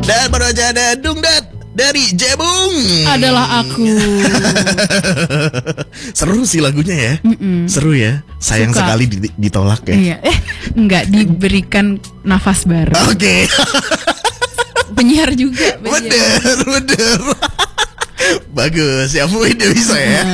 Dan baru aja ada Dungdat dari Jebung. Adalah aku. Seru sih lagunya ya. Seru ya. Sayang Suka. sekali ditolak ya. Iya. Enggak diberikan nafas baru. Oke. Penyiar juga. penyiar. Bener. Bagus ya, udah bisa ya.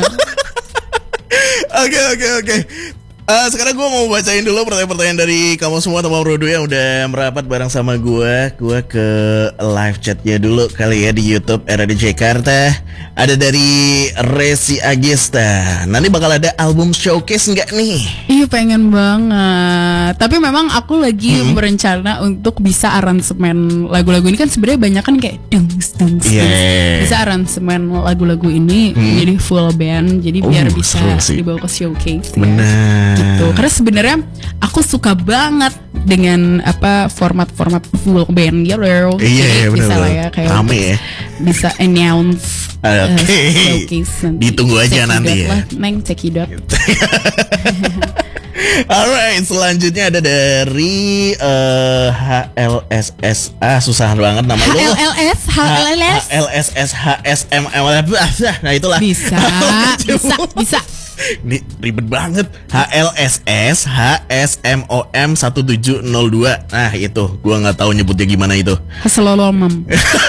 Oke. Sekarang gue mau bacain dulu pertanyaan-pertanyaan dari kamu semua teman Rodo yang udah merapat bareng sama gue. Gue ke live chatnya dulu kali ya di YouTube RAD Jakarta. Ada dari Resi Agesta. Nanti bakal ada album showcase nggak nih? Iya pengen banget. Tapi memang aku lagi berencana untuk bisa aransemen lagu-lagu ini kan sebenarnya banyak kan kayak dungs. Yeah. Bisa aransemen lagu-lagu ini jadi full band. Jadi biar bisa seru sih. dibawa ke showcase. Bener. Gitu. Karena sebenarnya aku suka banget dengan format-format full band gitu. Iya, bener. Bisa lah ya kayak rame ya. bisa announce showcase nanti. Ditunggu aja nanti ya. Neng cekidot. Alright, selanjutnya ada dari HLSSA. Susah banget nama lu. HLSS HSM. Nah itulah. Bisa. Ini ribet banget. HLSS HSMOM 1702. Nah itu, gua nggak tahu nyebutnya gimana itu. Keselolomem.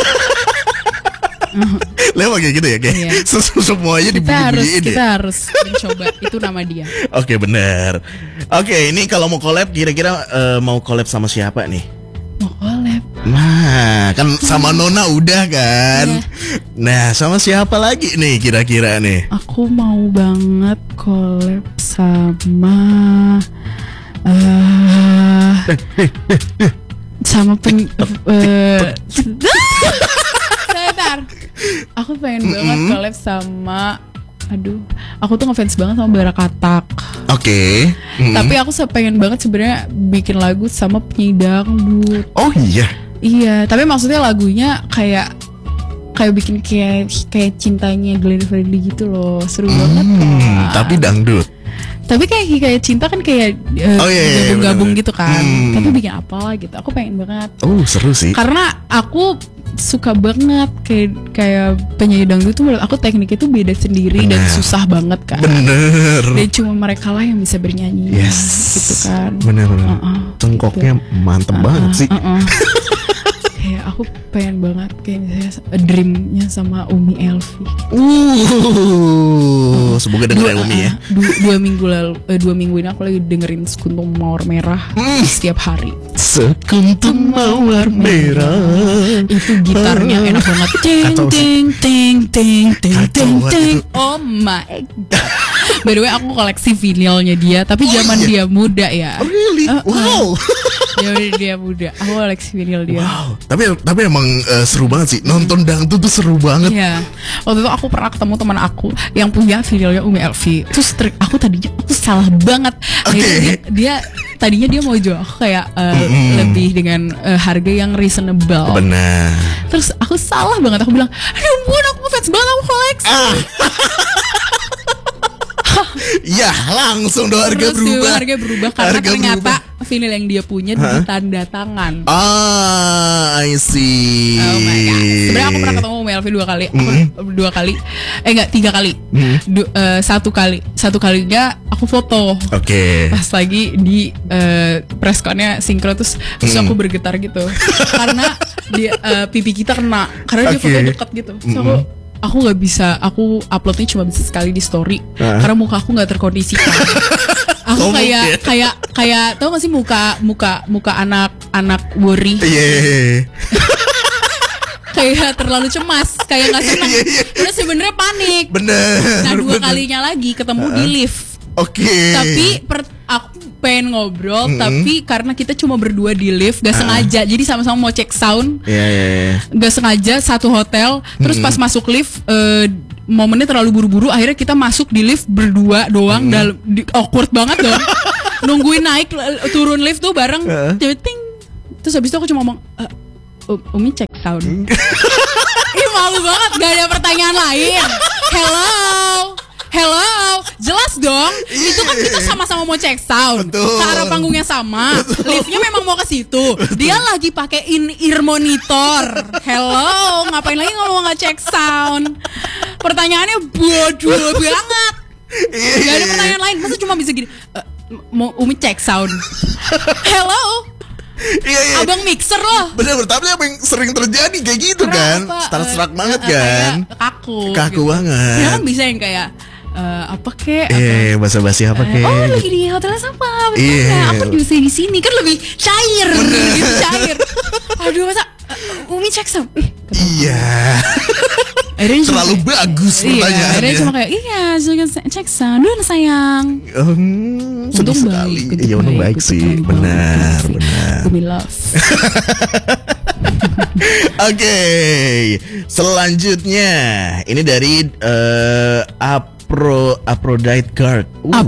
Lewat kayak gitu ya, kayak Iya. semuanya dibunyi-bunyiin ya. Kita harus mencoba. Itu nama dia. Oke, benar. Oke, ini kalau mau collab kira-kira mau collab sama siapa nih? Mau collab. Nah, kan sama Nona udah kan. Iya. Nah, sama siapa lagi nih kira-kira nih? Aku mau banget collab sama Sebentar. Aku pengen banget collab sama aku tuh ngefans banget sama Barakatak. Oke. Tapi aku pengen banget sebenarnya bikin lagu sama penyanyi dangdut. Oh iya. Iya, tapi maksudnya lagunya kayak bikin kayak cintanya Glenn Fredly gitu loh. Seru banget kan. Tapi dangdut. Tapi kayak cinta kan kayak gabung-gabung gitu kan. Tapi bikin apalah gitu. Aku pengen banget. Oh, seru sih. Karena aku suka banget kayak penyanyi dangdut tuh menurut aku tekniknya tuh beda sendiri dan susah banget kan. Bener. Dan cuma mereka lah yang bisa bernyanyi. Yes. Gitu kan. Bener. Cengkoknya mantep banget sih. Kayak aku pengen banget kayak misalnya dreamnya sama Umi Elvi. Semoga denger ya Umi ya. 2 minggu ini aku lagi dengerin Sekuntum Mawar Merah setiap hari. Sekuntum Mawar Merah. Itu gitarnya enak banget. Ting. Oh my god. By the way aku koleksi vinilnya dia, tapi zaman dia muda ya. Oh really? Wow. Dia muda. Aku koleksi vinil dia. Wow. Tapi emang seru banget sih. Nonton dangdut tuh seru banget. Iya. Waktu itu aku pernah ketemu teman aku yang punya vinilnya Umi Elvi. Terus aku tadinya salah banget. Dia tadinya dia mau jual aku kayak lebih dengan harga yang reasonable. Benar. Terus aku salah banget. Aku bilang, aduh ampun aku fans banget, aku koleksi. Ya langsung dong harga berubah. Harga berubah karena ternyata vinil yang dia punya ditanda tangan. I see. Oh my god. Sebenarnya aku pernah ketemu Umi Elvi 2 kali. Aku 2 kali. Enggak 3 kali. Satu kalinya aku foto. Oke. Pas lagi di pressconnya sinkro terus aku bergetar gitu. Karena dia pipi kita kena. Karena dia foto dekat gitu. Terus aku nggak bisa, aku uploadnya cuma bisa sekali di story karena muka aku nggak terkondisikan. Aku kayak tau gak sih muka anak worry. Kayak terlalu cemas, kayak nggak senang. Terus sebenarnya panik. Bener. Nah 2 kalinya lagi ketemu di lift. Tapi aku pengen ngobrol, tapi karena kita cuma berdua di lift, gak sengaja, jadi sama-sama mau cek sound, gak sengaja satu hotel, terus pas masuk lift, momennya terlalu buru-buru, akhirnya kita masuk di lift berdua doang, awkward banget dong, nungguin naik turun lift tuh bareng, ting, terus habis itu aku cuma ngomong, Umi cek sound, ih malu banget, gak ada pertanyaan lain, hello. hello, jelas dong. Itu kan kita sama-sama mau cek sound. Ke arah panggung yang sama. Liftnya memang mau ke situ. Dia lagi pakai in-ear monitor. Hello, ngapain lagi ngomong nggak cek sound? Pertanyaannya bodoh banget. Gak ada pertanyaan lain. Masa cuma bisa gini, mau Umi cek sound. Hello. Iya. Abang mixer loh. Bener, tapi apa yang sering terjadi kayak gitu kan? Serak banget kan? Kaku gitu. Banget. Ya kan bisa yang kayak apa kek? Basa-basi apa kek? Oh lagi di hotel sama? Aku juga di sini kan lebih cair, gitu cair. Aduh masa Umi cek sound? Iya. Terlalu bagus pertanyaannya. Akhirnya cuma kayak cek sound dulu sayang. Untung sekali. Iya untung baik sih. Benar. Umi love. Oke, selanjutnya ini dari Aphrodite Guard.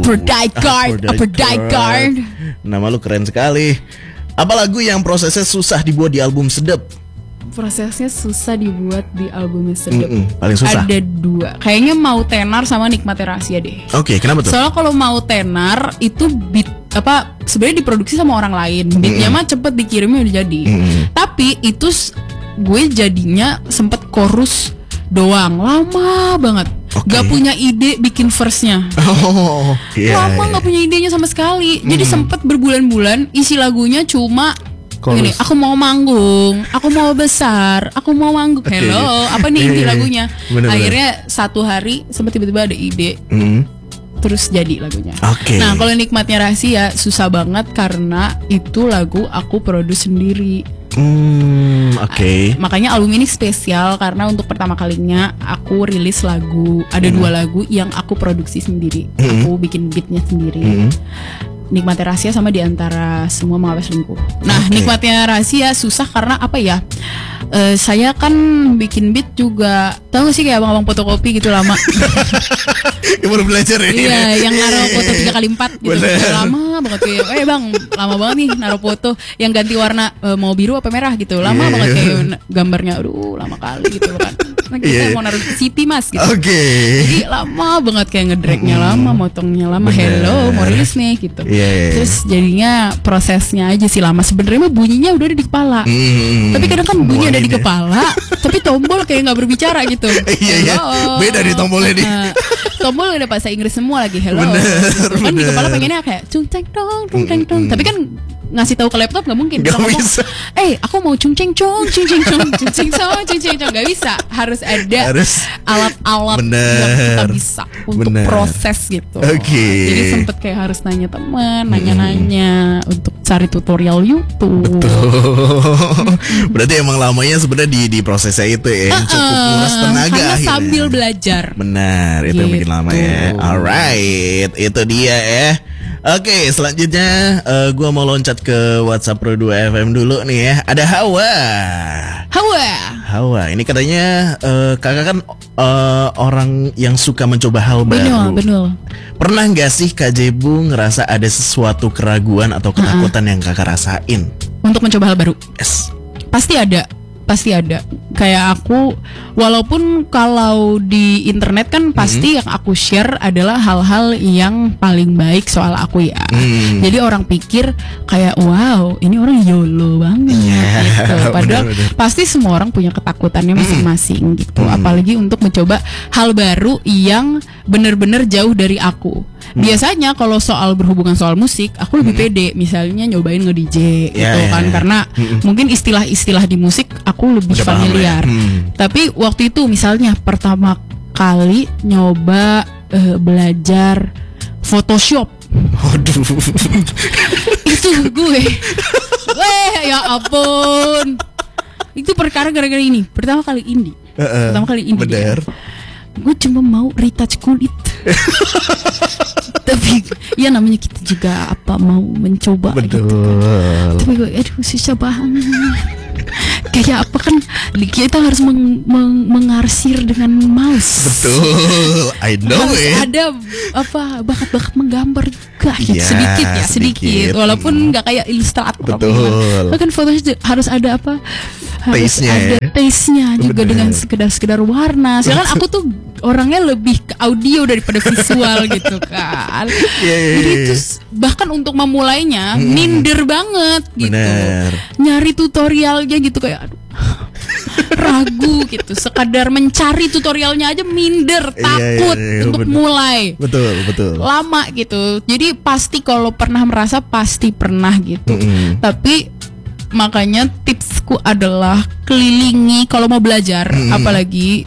Aphrodite Guard. Nama lu keren sekali. Apa lagu yang prosesnya susah dibuat di album Sedep? Prosesnya susah dibuat di album Sedep. Paling susah. Ada 2. Kayaknya Mau Tenar sama Nikmati Rahasia deh. Oke, kenapa tuh? Soalnya kalau Mau Tenar itu beat sebenarnya diproduksi sama orang lain. Beatnya mah cepet dikirimnya udah jadi. Tapi itu gue jadinya sempet chorus doang, lama banget. Gak punya ide bikin verse-nya. Lama gak punya idenya sama sekali. Jadi sempet berbulan-bulan isi lagunya cuma gini, aku mau manggung, aku mau besar, aku mau manggung. Hello, apa nih inti lagunya? Akhirnya satu hari sempat tiba-tiba ada ide, terus jadi lagunya. Nah kalau Nikmatnya Rahasia susah banget karena itu lagu aku produce sendiri. Makanya album ini spesial karena untuk pertama kalinya aku rilis lagu. Ada 2 lagu yang aku produksi sendiri. Aku bikin beatnya sendiri. Nikmatnya Rahasia sama Di Antara Semua Mengapa Selingkuh. Nah Nikmatnya Rahasia susah karena apa ya, saya kan bikin beat juga, tahu gak sih kayak abang-abang fotokopi gitu lama. Yang baru belajar ya. Iya, yang naruh foto 3x4 gitu. Lama banget kayak, bang, lama banget nih naruh foto yang ganti warna mau biru apa merah gitu. Lama banget kayak gambarnya, aduh lama kali gitu kan. Nah, kita mau naruh City Mas gitu. Jadi lama banget kayak ngedragnya lama, motongnya lama. Hello, mau rilis nih gitu. Terus jadinya prosesnya aja sih lama. Sebenarnya bunyinya udah ada di kepala. Tapi kadang kan bunyi ada di kepala, tapi tombol kayak nggak berbicara gitu. Beda di tombolnya nih. Tombol udah bahasa Inggris semua lagi. Hello. Kan di kepala pengennya kayak cung ceng dong, cung ceng dong. Tapi kan ngasih tahu ke laptop nggak mungkin. Gak bisa. Aku mau cung ceng cong, cung ceng cong, cung ceng cong, cung ceng cong. Gak bisa. Harus ada alat-alat yang kita bisa untuk proses gitu. Jadi sempet kayak harus nanya teman, nanya-nanya untuk cari tutorial YouTube. Berarti emang lamanya sebenarnya di prosesnya itu ya, yang cukup nguras tenaga. Karena sambil belajar. Benar, itu yang bikin lama ya. Alright, itu dia ya. Oke, selanjutnya gue mau loncat ke WhatsApp Pro 2 FM dulu nih ya. Ada Hawa, ini katanya kakak kan orang yang suka mencoba hal baru. Betul. Pernah nggak sih Kak Jebu ngerasa ada sesuatu keraguan atau ketakutan yang kakak rasain untuk mencoba hal baru? Yes. Pasti ada. Kayak aku, walaupun kalau di internet kan pasti yang aku share adalah hal-hal yang paling baik soal aku ya. Jadi orang pikir kayak wow, ini orang YOLO banget gitu. Padahal pasti semua orang punya ketakutannya masing-masing gitu. Apalagi untuk mencoba hal baru yang benar-benar jauh dari aku. Biasanya kalau berhubungan soal musik, aku lebih pede. Misalnya nyobain nge-DJ gitu kan, karena mungkin istilah-istilah di musik aku lebih familiar. Tapi waktu itu misalnya pertama kali nyoba belajar Photoshop. Itu gue, ya ampun. Itu perkara gara-gara ini. Pertama kali indie. Bener. Gue cuma mau retouch kulit. Tapi ya namanya kita juga mau mencoba. Betul. Gitu. Tapi gue susah banget. Kayak apa kan kita harus mengarsir dengan mouse. Betul, I know harus it. Ada bakat-bakat menggambar juga gitu. Sedikit. Walaupun nggak kayak ilustrator. Betul. Kan fotonya harus ada taste-nya. Ada taste-nya juga dengan sekedar warna. Sedangkan aku tuh orangnya lebih ke audio daripada visual gitu kan. Jadi terus bahkan untuk memulainya minder banget gitu. Bener. Nyari tutorialnya gitu kayak aduh, ragu gitu. Sekadar mencari tutorialnya aja minder, takut untuk mulai. Betul. Lama gitu. Jadi pasti kalau pernah merasa pasti pernah gitu. Tapi makanya tipsku adalah kelilingi kalau mau belajar, apalagi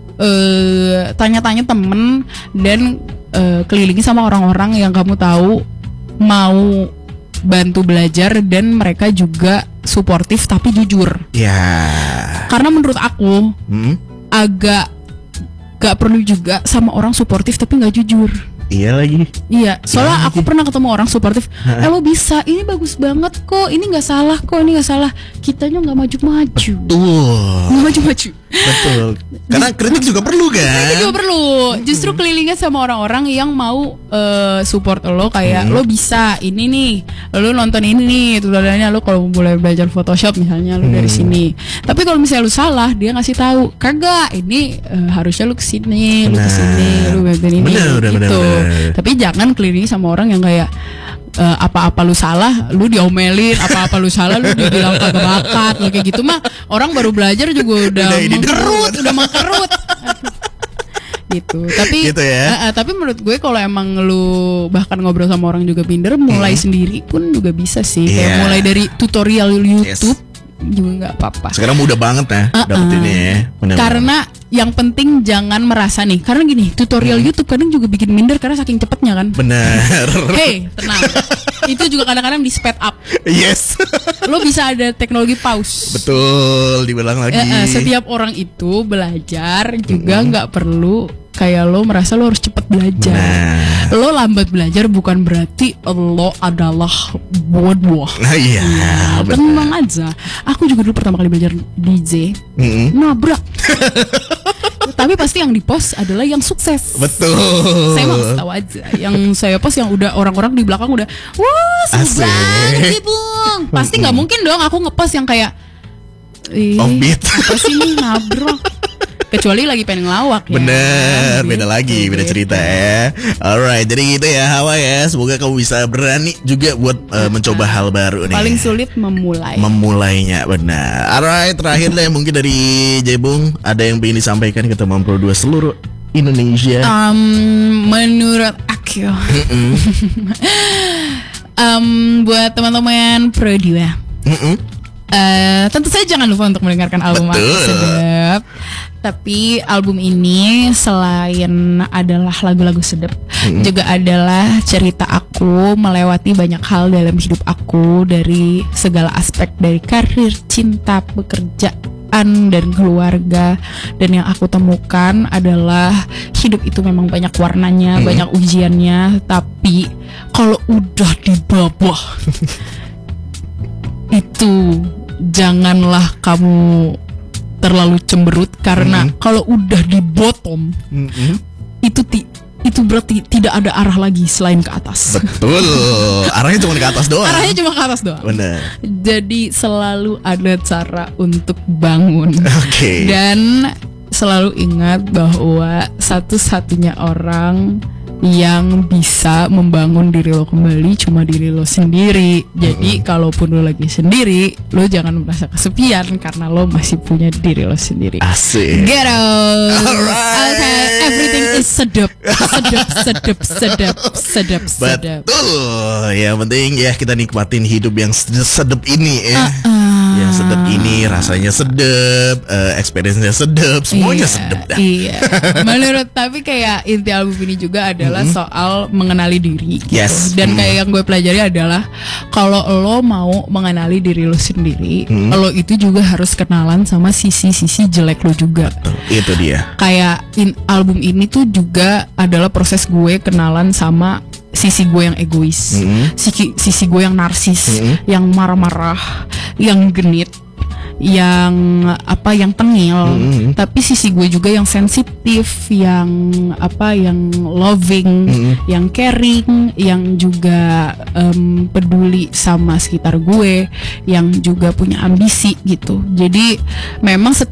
tanya-tanya temen dan kelilingi sama orang-orang yang kamu tahu mau bantu belajar dan mereka juga suportif tapi jujur. Ya. Karena menurut aku agak gak perlu juga sama orang suportif tapi gak jujur. Iya lagi. Iya, soalnya aku pernah ketemu orang suportif. Lo bisa, ini bagus banget kok, ini nggak salah kok, ini nggak salah. Kitanya nggak maju-maju. Nggak maju-maju. Betul. Karena kritik juga perlu kan? Kritik juga perlu. Justru kelilingnya sama orang-orang yang mau support lo kayak lo bisa ini nih, lo nonton ini nih, tutorialnya lo kalau boleh belajar Photoshop misalnya lo dari sini. Tapi kalau misalnya lo salah, dia ngasih tahu kagak, ini harusnya lo kesini, lo kesini, lo bagian ini. Bener. Tapi jangan kelilingi sama orang yang kayak apa-apa lu salah, lu diomelin, apa-apa lu salah, lu dibilang kagak bakat, kayak gitu mah orang baru belajar juga udah mengkerut. Gitu. Tapi gitu ya? Tapi menurut gue kalau emang lu bahkan ngobrol sama orang juga minder, mulai sendiri pun juga bisa sih. Kayak mulai dari tutorial YouTube juga nggak apa-apa. Sekarang mudah banget ya dapetinnya ya. Karena yang penting jangan merasa nih, karena gini tutorial YouTube kadang juga bikin minder karena saking cepetnya kan. Bener. Hey, tenang. Itu juga kadang-kadang di speed up. Yes. Lo bisa ada teknologi pause. Betul, dibilang lagi. Setiap orang itu belajar juga nggak perlu kayak lo merasa lo harus cepet belajar. Lo lambat belajar bukan berarti lo adalah bodoh. Iya. Tenang aja. Aku juga dulu pertama kali belajar DJ, nabrak. Tapi pasti yang di post adalah yang sukses. Betul. Saya mau tahu aja. Yang saya post yang udah orang-orang di belakang udah, wah seru banget sih Bung. Pasti nggak mungkin dong aku ngepost yang kayak offbeat. Apa sih nih nabrak. Kecuali lagi pengen ngelawak ya. Bener, beda lagi, beda cerita ya. Alright, jadi gitu ya Hawa ya. Semoga kamu bisa berani juga buat mencoba hal baru nih. Paling sulit memulainya, benar. Alright, terakhir deh mungkin dari Jebung, ada yang ingin disampaikan ke teman Pro 2 seluruh Indonesia? Menurut aku buat teman-teman Pro 2, tentu saja jangan lupa untuk mendengarkan album aku sedap. Tapi album ini selain adalah lagu-lagu sedap, juga adalah cerita aku melewati banyak hal dalam hidup aku, dari segala aspek, dari karir, cinta, pekerjaan, dan keluarga. Dan yang aku temukan adalah hidup itu memang banyak warnanya, banyak ujiannya. Tapi kalau udah di bawah itu janganlah kamu terlalu cemberut, karena kalau udah di bottom itu berarti tidak ada arah lagi selain ke atas. Betul. Arahnya cuma ke atas doang. Arahnya cuma ke atas doang. Benar. Jadi selalu ada cara untuk bangun. Oke. Dan selalu ingat bahwa satu-satunya orang yang bisa membangun diri lo kembali cuma diri lo sendiri. Jadi kalaupun lo lagi sendiri, lo jangan merasa kesepian karena lo masih punya diri lo sendiri. Asik. Get out. Alright. Okay, everything is sedap. Sedap. Betul. Yang penting ya kita nikmatin hidup yang sedap ini ya. Yang sedap ini rasanya sedap, experience-nya sedap, semuanya sedap dah. Iya. Menurut tapi kayak inti album ini juga adalah soal mengenali diri gitu. Yes. Dan kayak yang gue pelajari adalah kalau lo mau mengenali diri lo sendiri, lo itu juga harus kenalan sama sisi-sisi jelek lo juga. Betul. Itu dia. Kayak album ini tuh juga adalah proses gue kenalan sama sisi gue yang egois, sisi gue yang narsis, yang marah-marah, yang genit, yang tengil, tapi sisi gue juga yang sensitif, yang loving, yang caring, yang juga peduli sama sekitar gue, yang juga punya ambisi gitu. Jadi memang